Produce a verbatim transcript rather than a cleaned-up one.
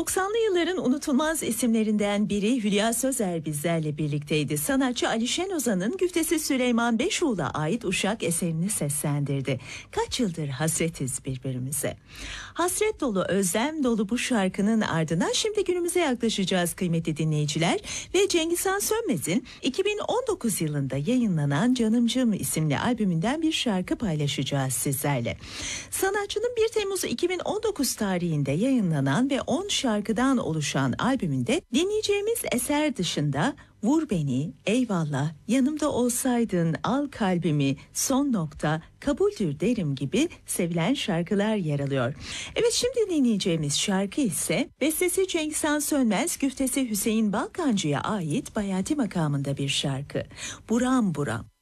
doksanlı yılların unutulmaz isimlerinden biri Hülya Sözer bizlerle birlikteydi. Sanatçı Ali Şenozan'ın güftesi Süleyman Beşoğlu'na ait Uşak eserini seslendirdi. Kaç yıldır hasretiz birbirimize. Hasret dolu, özlem dolu bu şarkının ardından şimdi günümüze yaklaşacağız kıymetli dinleyiciler. Ve Cengiz Han Sönmez'in iki bin on dokuz yılında yayınlanan Canımcım isimli albümünden bir şarkı paylaşacağız sizlerle. Sanatçının bir Temmuz iki bin on dokuz tarihinde yayınlanan ve on şarkıdan oluşan albümünde dinleyeceğimiz eser dışında Vur Beni, Eyvallah, Yanımda Olsaydın, Al Kalbimi, Son Nokta, Kabuldür Derim gibi sevilen şarkılar yer alıyor. Evet, şimdi dinleyeceğimiz şarkı ise bestesi Cengiz Han Sönmez, güftesi Hüseyin Balkancı'ya ait Bayati makamında bir şarkı. Buram Buram.